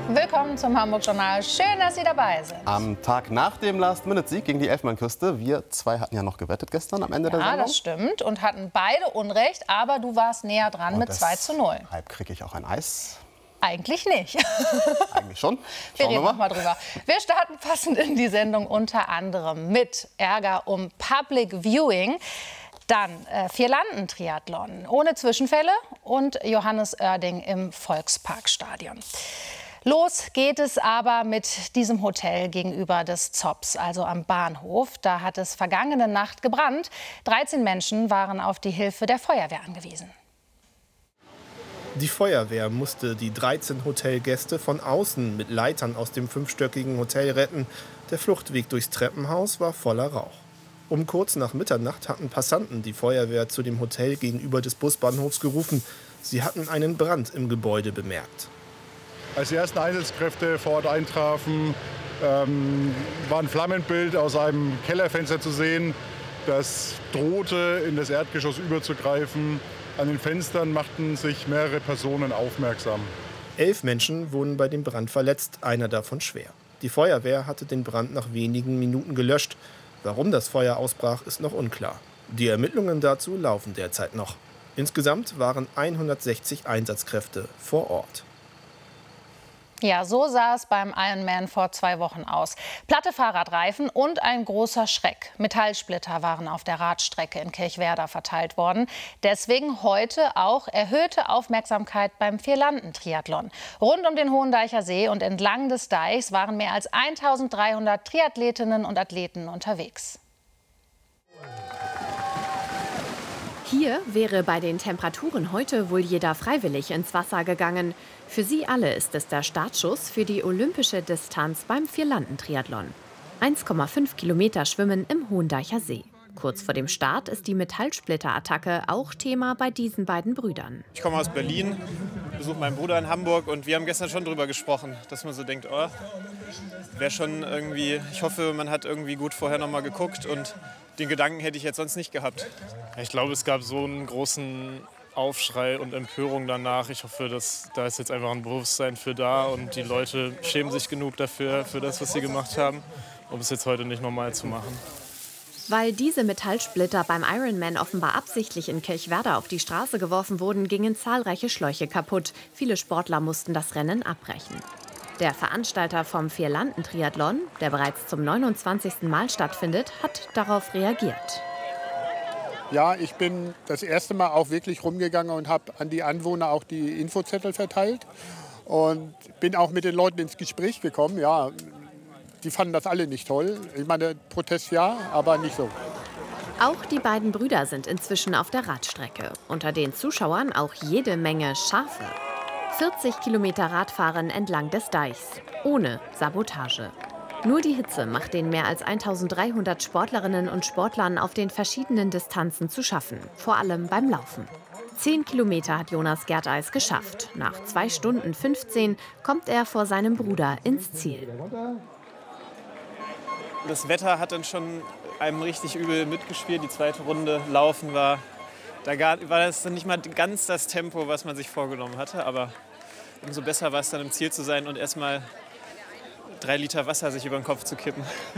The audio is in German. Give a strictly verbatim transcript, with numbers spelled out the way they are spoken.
Willkommen zum Hamburg-Journal. Schön, dass Sie dabei sind. Am Tag nach dem Last-Minute-Sieg gegen die Elfenbeinküste. Wir zwei hatten ja noch gewettet gestern am Ende der Sendung. Ja, das stimmt. Und hatten beide Unrecht. Aber du warst näher dran Und mit zwei zu null. Deshalb kriege ich auch ein Eis. Eigentlich nicht. Eigentlich schon. Wir Schauen reden wir noch mal drüber. Wir starten passend in die Sendung unter anderem mit Ärger um Public Viewing. Dann äh, Vierlanden-Triathlon ohne Zwischenfälle und Johannes Oerding im Volksparkstadion. Los geht es aber mit diesem Hotel gegenüber des Zops, also am Bahnhof. Da hat es vergangene Nacht gebrannt. dreizehn Menschen waren auf die Hilfe der Feuerwehr angewiesen. Die Feuerwehr musste die dreizehn Hotelgäste von außen mit Leitern aus dem fünfstöckigen Hotel retten. Der Fluchtweg durchs Treppenhaus war voller Rauch. Um kurz nach Mitternacht hatten Passanten die Feuerwehr zu dem Hotel gegenüber des Busbahnhofs gerufen. Sie hatten einen Brand im Gebäude bemerkt. Als die ersten Einsatzkräfte vor Ort eintrafen, ähm, war ein Flammenbild aus einem Kellerfenster zu sehen. Das drohte, in das Erdgeschoss überzugreifen. An den Fenstern machten sich mehrere Personen aufmerksam. Elf Menschen wurden bei dem Brand verletzt, einer davon schwer. Die Feuerwehr hatte den Brand nach wenigen Minuten gelöscht. Warum das Feuer ausbrach, ist noch unklar. Die Ermittlungen dazu laufen derzeit noch. Insgesamt waren hundertsechzig Einsatzkräfte vor Ort. Ja, so sah es beim Ironman vor zwei Wochen aus. Platte Fahrradreifen und ein großer Schreck. Metallsplitter waren auf der Radstrecke in Kirchwerder verteilt worden. Deswegen heute auch erhöhte Aufmerksamkeit beim Vierlanden-Triathlon. Rund um den Hohendeicher See und entlang des Deichs waren mehr als eintausenddreihundert Triathletinnen und Athleten unterwegs. Hier wäre bei den Temperaturen heute wohl jeder freiwillig ins Wasser gegangen. Für sie alle ist es der Startschuss für die olympische Distanz beim Vierlanden-Triathlon. eins Komma fünf Kilometer Schwimmen im Hohendeicher See. Kurz vor dem Start ist die Metallsplitter-Attacke auch Thema bei diesen beiden Brüdern. Ich komme aus Berlin, besuche meinen Bruder in Hamburg und wir haben gestern schon darüber gesprochen, dass man so denkt, oh, wäre schon irgendwie, ich hoffe, man hat irgendwie gut vorher noch mal geguckt und den Gedanken hätte ich jetzt sonst nicht gehabt. Ich glaube, es gab so einen großen Aufschrei und Empörung danach. Ich hoffe, dass da ist jetzt einfach ein Bewusstsein für da und die Leute schämen sich genug dafür, für das, was sie gemacht haben, um es jetzt heute nicht nochmal zu machen. Weil diese Metallsplitter beim Ironman offenbar absichtlich in Kirchwerder auf die Straße geworfen wurden, gingen zahlreiche Schläuche kaputt. Viele Sportler mussten das Rennen abbrechen. Der Veranstalter vom Vierlanden-Triathlon, der bereits zum neunundzwanzigsten Mal stattfindet, hat darauf reagiert. Ja, ich bin das erste Mal auch wirklich rumgegangen und habe an die Anwohner auch die Infozettel verteilt. Und bin auch mit den Leuten ins Gespräch gekommen. Ja, die fanden das alle nicht toll. Ich meine, Protest ja, aber nicht so. Auch die beiden Brüder sind inzwischen auf der Radstrecke. Unter den Zuschauern auch jede Menge Schafe. vierzig Kilometer Radfahren entlang des Deichs, ohne Sabotage. Nur die Hitze macht den mehr als eintausenddreihundert Sportlerinnen und Sportlern auf den verschiedenen Distanzen zu schaffen, vor allem beim Laufen. Zehn Kilometer hat Jonas Gerteis geschafft. Nach zwei Stunden fünfzehn kommt er vor seinem Bruder ins Ziel. Das Wetter hat dann schon einem richtig übel mitgespielt. Die zweite Runde laufen war, da war das dann nicht mal ganz das Tempo, was man sich vorgenommen hatte, aber umso besser war es dann im Ziel zu sein und erst mal drei Liter Wasser sich über den Kopf zu kippen.